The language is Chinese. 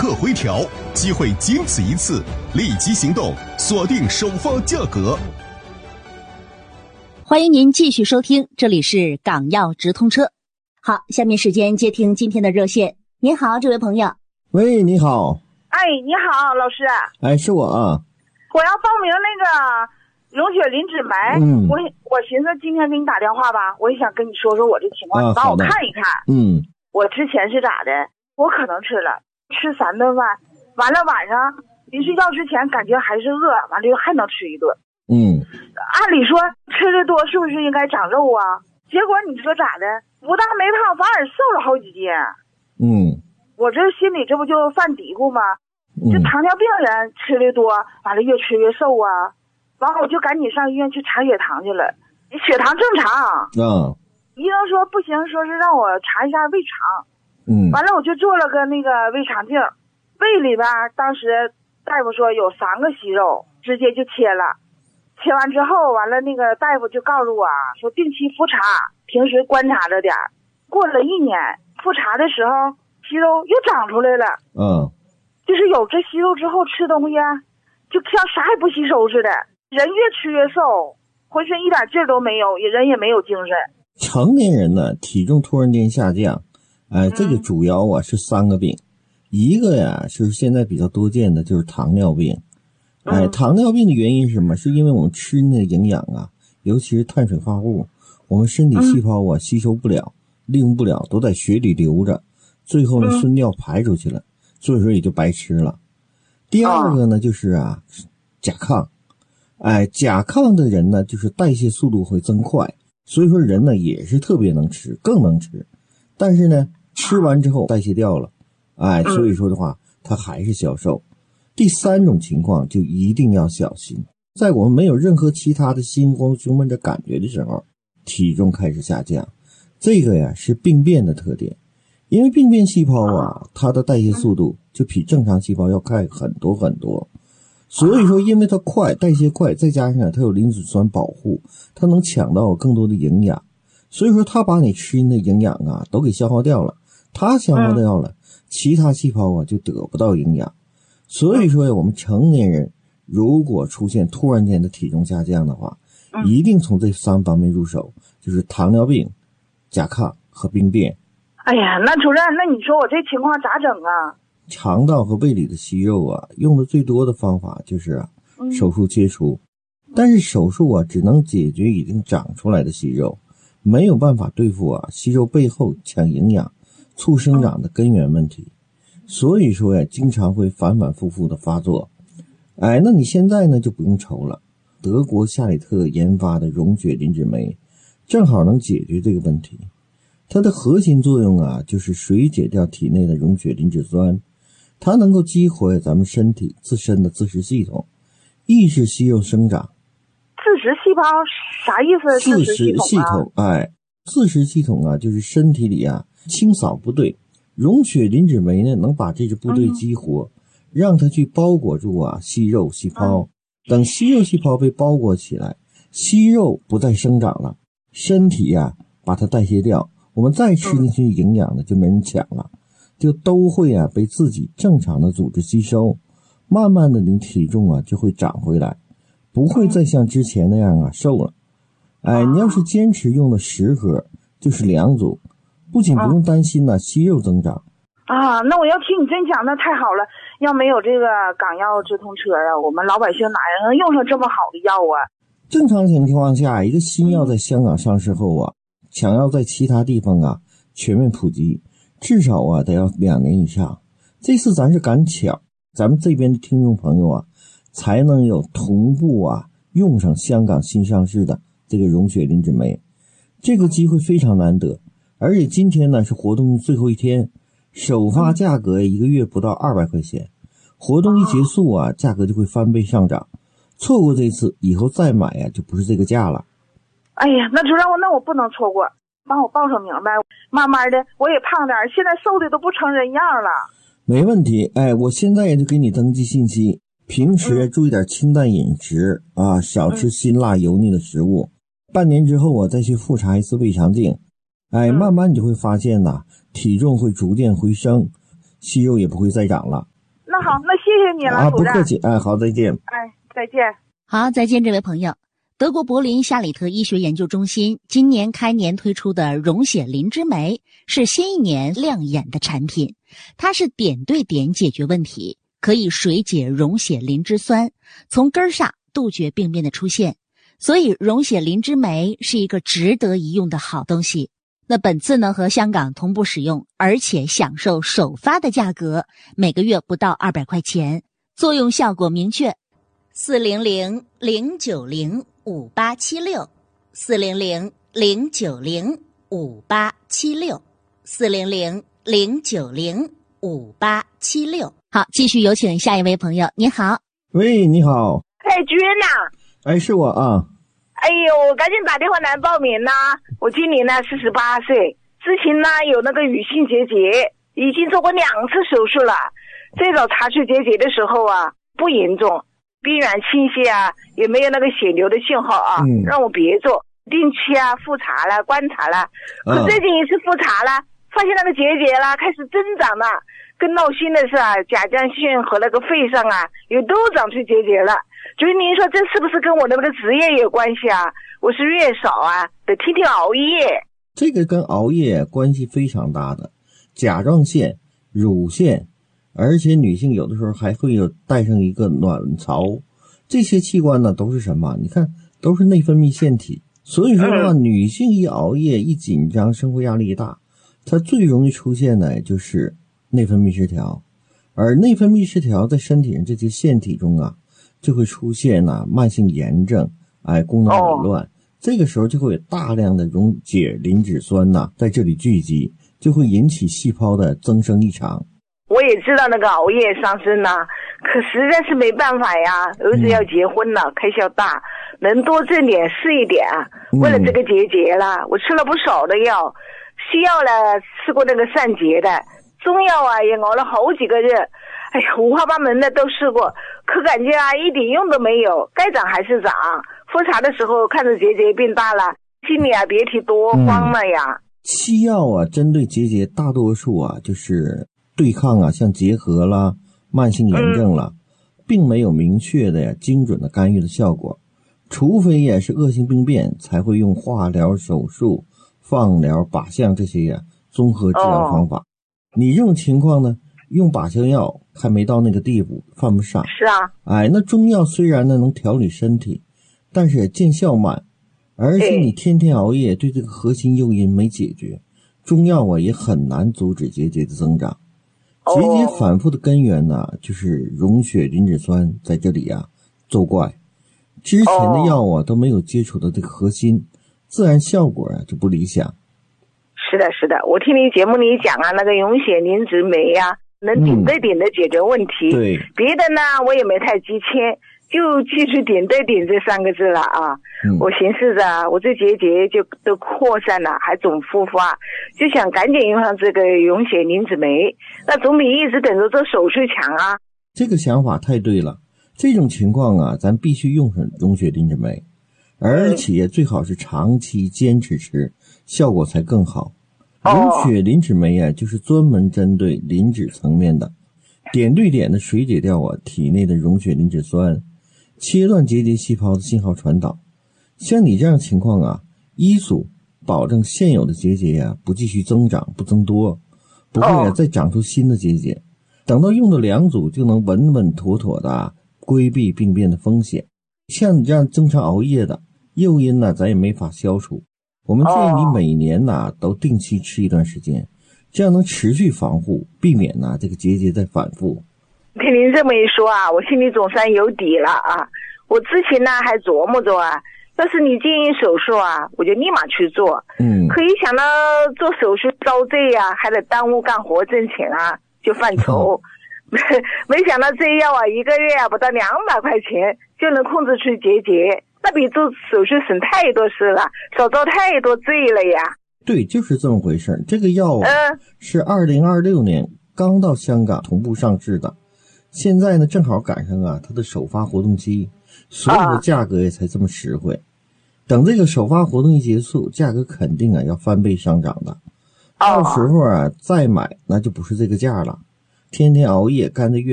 刻回调，机会仅此一次，立即行动，锁定首发价格。 欢迎您继续收听，这里是港药直通车。好，下面时间接听今天的热线。您好，这位朋友。 喂，你好。 哎，你好，老师。 哎，是我啊。 我要报名那个溶血磷脂酶。我寻思今天给你打电话吧，我也想跟你说说我这情况，你帮我看一看。我之前是咋的？我可能吃了，吃3顿饭，完了晚上临睡觉之前感觉还是饿，完了又还能吃一顿。按理说吃的多是不是应该长肉啊？结果你说咋的？不但没胖，反而瘦了好几斤。我这心里这不就犯嘀咕吗？这糖尿病人吃的多，完了越吃越瘦啊。完了我就赶紧上医院去查血糖去了，血糖正常。医生说不行，说是让我查一下胃肠。完了我就做了个那个胃肠镜，胃里边当时大夫说有3个息肉，直接就切了。切完之后，完了那个大夫就告诉我说定期复查，平时观察着点。过了1年，复查的时候息肉又长出来了。就是有这息肉之后吃东西就像啥也不吸收似的，人越吃越瘦，浑身一点劲儿都没有，人也没有精神。 成年人呢，体重突然间下降，这个主要是3个病。一个呀是现在比较多见的就是糖尿病。糖尿病的原因是什么？是因为我们吃那个营养尤其是碳水化合物，我们身体细胞吸收不了，利用不了，都在血里留着，最后呢顺尿排出去了，所以说也就白吃了。第二个呢就是甲亢。甲亢的人呢就是代谢速度会增快，所以说人呢也是特别能吃，更能吃，但是呢吃完之后代谢掉了，所以说的话他还是消瘦。第3种情况就一定要小心，在我们没有任何其他的心慌胸闷的感觉的时候，体重开始下降，这个呀是病变的特点。因为病变细胞它的代谢速度就比正常细胞要快很多很多，所以说因为它快，代谢快，再加上它有磷脂酸保护，它能抢到更多的营养，所以说它把你吃进的营养都给消耗掉了，它消耗掉了，其他细胞就得不到营养。所以说我们成年人如果出现突然间的体重下降的话，一定从这3方面入手，就是糖尿病、甲亢和病变。 哎呀，那主任，那你说我这情况咋整啊？ 肠道和胃里的息肉用的最多的方法就是手术切除。但是手术只能解决已经长出来的息肉，没有办法对付息肉背后抢营养、促生长的根源问题。所以说经常会反反复复的发作。那你现在呢就不用愁了，德国夏里特研发的溶血磷脂酶正好能解决这个问题。它的核心作用就是水解掉体内的溶血磷脂酸，它能够激活咱们身体自身的自噬系统，抑制息肉生长。 自噬细胞啥意思？ 自噬系统自噬系统就是身体里清扫部队，溶血磷脂酶呢能把这支部队激活，让它去包裹住息肉细胞。等息肉细胞被包裹起来，息肉不再生长了，身体把它代谢掉，我们再吃进去营养呢就没人抢了，就都会被自己正常的组织吸收，慢慢的你体重就会长回来，不会再像之前那样瘦了。你要是坚持用了10盒，就是2组，不仅不用担心息肉增长那我要听你真讲，那太好了。要没有这个港药直通车我们老百姓哪能用上这么好的药正常情况下，一个新药在香港上市后想要在其他地方全面普及，至少得要2年以上。这次咱是赶巧，咱们这边的听众朋友才能有同步用上香港新上市的这个溶血磷脂酶，这个机会非常难得。而且今天呢是活动最后一天，首发价格1个月不到200块钱，活动一结束价格就会翻倍上涨，错过这次以后再买就不是这个价了。 哎呀，那主任，那我不能错过，帮我报上名呗。慢慢的我也胖点，现在瘦的都不成人样了。 没问题，我现在也就给你登记信息，平时注意点清淡饮食少吃辛辣油腻的食物。半年之后我再去复查一次胃肠镜，慢慢你就会发现体重会逐渐回升，息肉也不会再长了。 那好，那谢谢你了， 不客气。好，再见。 再见。 好，再见，这位朋友。德国柏林夏里特医学研究中心今年开年推出的溶血灵芝酶是新一年亮眼的产品，它是点对点解决问题，可以水解溶血磷脂酸，从根上杜绝病变的出现。所以溶血灵芝酶是一个值得一用的好东西。那本次呢和香港同步使用，而且享受首发的价格，每个月不到200块钱，作用效果明确。400-090-5876，400-090-5876，400-090-5876。好，继续有请下一位朋友。你好。 喂，你好。 君呐。 是我啊。 我赶紧打电话来报名呢。我今年呢48岁，之前呢有那个乳腺结节，已经做过2次手术了。最早查出结节的时候啊，不严重，病原倾泻啊，也没有那个血流的信号啊，让我别做，定期啊复查了，观察了。可最近一次复查了，发现那个结节啦开始增长了。更闹心的是啊，甲状腺和那个肺上啊，也都长出结节了。所以您说这是不是跟我的那个职业有关系啊？我是月嫂啊，得天天熬夜。 这个跟熬夜关系非常大的，甲状腺、乳腺，而且女性有的时候还会有带上一个卵巢，这些器官呢都是什么？你看，都是内分泌腺体。所以说的话，女性一熬夜一紧张，生活压力一大，它最容易出现的就是内分泌失调。而内分泌失调在身体上这些腺体中啊，就会出现慢性炎症，功能紊乱。这个时候就会有大量的溶解磷脂酸在这里聚集，就会引起细胞的增生异常。 我也知道那个熬夜伤身可实在是没办法呀，儿子要结婚了，开销大，能多挣点是一点为了这个结节啦，我吃了不少的药，西药呢吃过那个散结的，中药啊也熬了好几个月，五花八门的都试过，可感觉一点用都没有，该长还是长。复查的时候看着结节变大了，心里别提多慌了呀。 西药针对结节大多数就是对抗像结核啦、慢性炎症啦，并没有明确的精准的干预的效果，除非也是恶性病变才会用化疗、手术、放疗、靶向这些综合治疗方法。你这种情况呢，用靶向药还没到那个地步，犯不上。 是啊。 那中药虽然呢能调理身体，但是也见效慢，而且你天天熬夜对这个核心诱因没解决，中药也很难阻止结节的增长。结节反复的根源就是溶血磷脂酸在这里作怪，之前的药都没有接触到这个核心，自然效果就不理想。 是的，是的，我听你节目里讲那个溶血磷脂酶能点对点的解决问题。 对， 别的呢我也没太记签，就记住点对点这3个字了我寻思着我这结节就都扩散了，还总复发，就想赶紧用上这个溶血磷脂酶，那总比一直等着做手术强这个想法太对了，这种情况咱必须用上溶血磷脂酶，而且最好是长期坚持吃，效果才更好。溶血磷脂酶就是专门针对磷脂层面的，点对点的水解掉体内的溶血磷脂酸，切断结节细胞的信号传导。像你这样情况一组保证现有的结节不继续增长不增多，不会再长出新的结节，等到用的2组就能稳稳妥妥的规避病变的风险。像你这样经常熬夜的诱因咱也没法消除，我们建议你每年都定期吃一段时间，这样能持续防护，避免这个结节再反复。 听您这么一说我心里总算有底了我之前呢还琢磨着要是你建议手术我就立马去做。可一想到做手术遭罪还得耽误干活挣钱就犯愁。没想到这药一个月不到200块钱就能控制出结节，那比做手术省太多事了，少遭太多罪了呀。 对，就是这么回事。这个药是2026年刚到香港同步上市的，现在呢正好赶上它的首发活动期，所以的价格也才这么实惠。等这个首发活动一结束，价格肯定要翻倍上涨的。到时候再买那就不是这个价了。天天熬夜干的越